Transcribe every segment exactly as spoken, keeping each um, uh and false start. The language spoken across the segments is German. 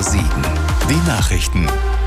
R sieben. Die Nachrichten.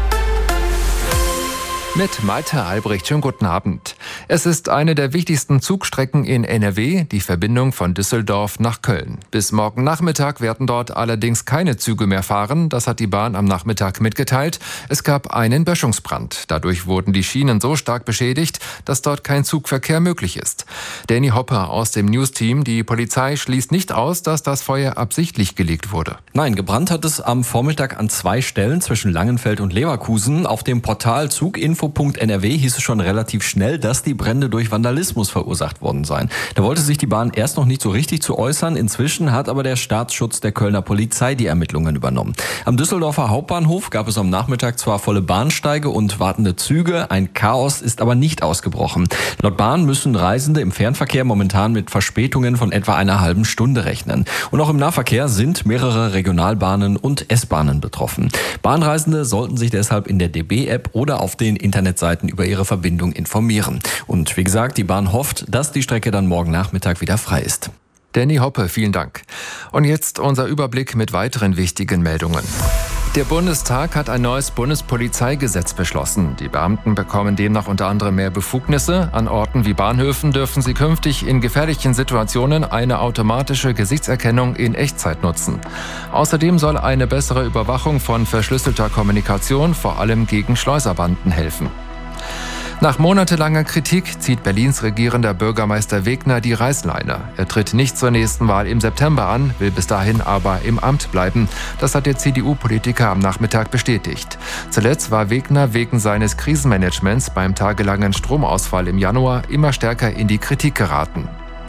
Mit Malte Albrecht, schönen guten Abend. Es ist eine der wichtigsten Zugstrecken in N R W, die Verbindung von Düsseldorf nach Köln. Bis morgen Nachmittag werden dort allerdings keine Züge mehr fahren. Das hat die Bahn am Nachmittag mitgeteilt. Es gab einen Böschungsbrand. Dadurch wurden die Schienen so stark beschädigt, dass dort kein Zugverkehr möglich ist. Danny Hopper aus dem News-Team. Die Polizei schließt nicht aus, dass das Feuer absichtlich gelegt wurde. Nein, gebrannt hat es am Vormittag an zwei Stellen zwischen Langenfeld und Leverkusen. Auf dem Portal Zuginfo Punkt N R W hieß es schon relativ schnell, dass die Brände durch Vandalismus verursacht worden seien. Da wollte sich die Bahn erst noch nicht so richtig zu äußern. Inzwischen hat aber der Staatsschutz der Kölner Polizei die Ermittlungen übernommen. Am Düsseldorfer Hauptbahnhof gab es am Nachmittag zwar volle Bahnsteige und wartende Züge, ein Chaos ist aber nicht ausgebrochen. Laut Bahn müssen Reisende im Fernverkehr momentan mit Verspätungen von etwa einer halben Stunde rechnen. Und auch im Nahverkehr sind mehrere Regionalbahnen und S-Bahnen betroffen. Bahnreisende sollten sich deshalb in der D B-App oder auf den Internetseiten über ihre Verbindung informieren. Und wie gesagt, die Bahn hofft, dass die Strecke dann morgen Nachmittag wieder frei ist. Danny Hoppe, vielen Dank. Und jetzt unser Überblick mit weiteren wichtigen Meldungen. Der Bundestag hat ein neues Bundespolizeigesetz beschlossen. Die Beamten bekommen demnach unter anderem mehr Befugnisse. An Orten wie Bahnhöfen dürfen sie künftig in gefährlichen Situationen eine automatische Gesichtserkennung in Echtzeit nutzen. Außerdem soll eine bessere Überwachung von verschlüsselter Kommunikation vor allem gegen Schleuserbanden helfen. Nach monatelanger Kritik zieht Berlins regierender Bürgermeister Wegner die Reißleine. Er tritt nicht zur nächsten Wahl im September an, will bis dahin aber im Amt bleiben. Das hat der C D U-Politiker am Nachmittag bestätigt. Zuletzt war Wegner wegen seines Krisenmanagements beim tagelangen Stromausfall im Januar immer stärker in die Kritik geraten.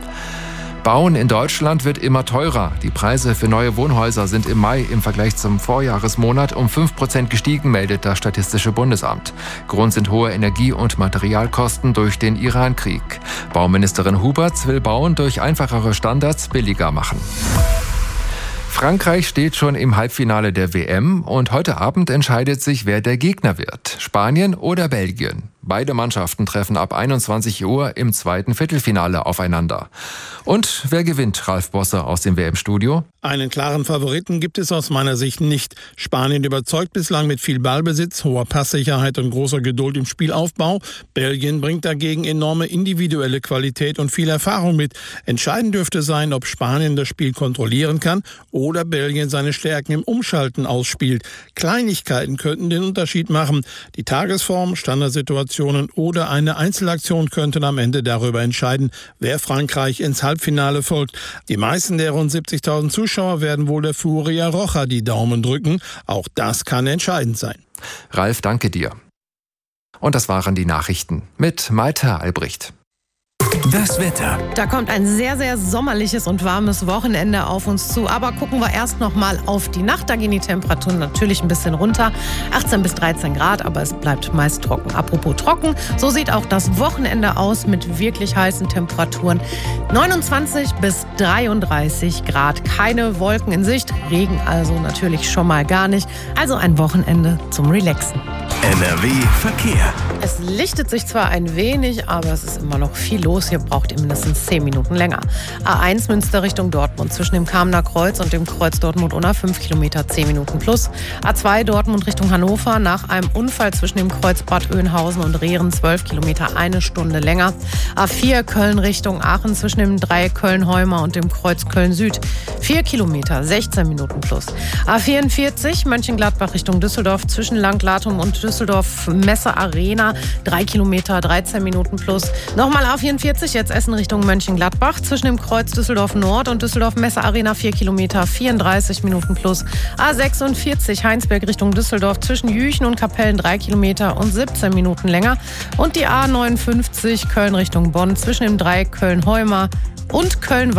Bauen in Deutschland wird immer teurer. Die Preise für neue Wohnhäuser sind im Mai im Vergleich zum Vorjahresmonat um fünf Prozent gestiegen, meldet das Statistische Bundesamt. Grund sind hohe Energie- und Materialkosten durch den Iran-Krieg. Bauministerin Huberts will Bauen durch einfachere Standards billiger machen. Frankreich steht schon im Halbfinale der W M und heute Abend entscheidet sich, wer der Gegner wird. Spanien oder Belgien. Beide Mannschaften treffen ab einundzwanzig Uhr im zweiten Viertelfinale aufeinander. Und wer gewinnt, Ralf Bosse aus dem W M-Studio? Einen klaren Favoriten gibt es aus meiner Sicht nicht. Spanien überzeugt bislang mit viel Ballbesitz, hoher Passsicherheit und großer Geduld im Spielaufbau. Belgien bringt dagegen enorme individuelle Qualität und viel Erfahrung mit. Entscheidend dürfte sein, ob Spanien das Spiel kontrollieren kann oder Belgien seine Stärken im Umschalten ausspielt. Kleinigkeiten könnten den Unterschied machen. Die Tagesform, Standardsituation oder eine Einzelaktion könnten am Ende darüber entscheiden, wer Frankreich ins Halbfinale folgt. Die meisten der rund siebzigtausend Zuschauer werden wohl der Furia Roja die Daumen drücken. Auch das kann entscheidend sein. Ralf, danke dir. Und das waren die Nachrichten mit Malte Albrecht. Das Wetter. Da kommt ein sehr, sehr sommerliches und warmes Wochenende auf uns zu. Aber gucken wir erst noch mal auf die Nacht. Da gehen die Temperaturen natürlich ein bisschen runter. achtzehn bis dreizehn Grad, aber es bleibt meist trocken. Apropos trocken, so sieht auch das Wochenende aus mit wirklich heißen Temperaturen. neunundzwanzig bis dreiunddreißig Grad. Keine Wolken in Sicht. Regen also natürlich schon mal gar nicht. Also ein Wochenende zum Relaxen. N R W Verkehr. Es lichtet sich zwar ein wenig, aber es ist immer noch viel los. Hier braucht ihr mindestens zehn Minuten länger. A eins Münster Richtung Dortmund zwischen dem Kamener Kreuz und dem Kreuz Dortmund-Unna fünf Kilometer, zehn Minuten plus. A zwei Dortmund Richtung Hannover nach einem Unfall zwischen dem Kreuz Bad Oeynhausen und Rehren zwölf Kilometer, eine Stunde länger. A vier Köln Richtung Aachen zwischen dem Dreieck Köln-Heuma und dem Kreuz Köln-Süd vier Kilometer, sechzehn Minuten plus. A vierundvierzig Mönchengladbach Richtung Düsseldorf zwischen Langlatum und Düsseldorf Messe Arena drei Kilometer, dreizehn Minuten plus. Nochmal A vierundvierzig, jetzt Essen Richtung Mönchengladbach zwischen dem Kreuz Düsseldorf Nord und Düsseldorf Messe Arena vier Kilometer, vierunddreißig Minuten plus. A sechsundvierzig Heinsberg Richtung Düsseldorf zwischen Jüchen und Kapellen drei Kilometer und siebzehn Minuten länger. Und die A neunundfünfzig Köln Richtung Bonn zwischen dem Dreieck Köln-Heuma und Köln